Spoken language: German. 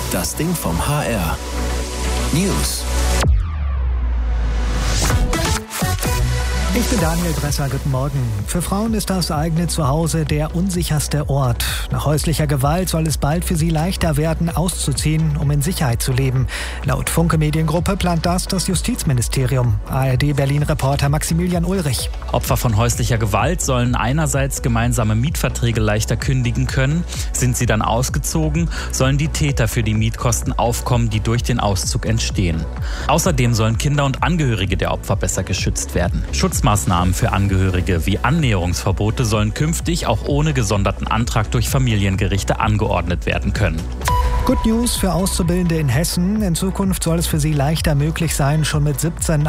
Das Ding vom HR. News. Ich bin Daniel Dresser, guten Morgen. Für Frauen ist das eigene Zuhause der unsicherste Ort. Nach häuslicher Gewalt soll es bald für sie leichter werden, auszuziehen, um in Sicherheit zu leben. Laut Funke Mediengruppe plant das Justizministerium. ARD-Berlin-Reporter Maximilian Ulrich. Opfer von häuslicher Gewalt sollen einerseits gemeinsame Mietverträge leichter kündigen können. Sind sie dann ausgezogen, sollen die Täter für die Mietkosten aufkommen, die durch den Auszug entstehen. Außerdem sollen Kinder und Angehörige der Opfer besser geschützt werden. Schutzmaßnahmen für Angehörige wie Annäherungsverbote sollen künftig auch ohne gesonderten Antrag durch Familiengerichte angeordnet werden können. Good News für Auszubildende in Hessen. In Zukunft soll es für sie leichter möglich sein, schon mit 17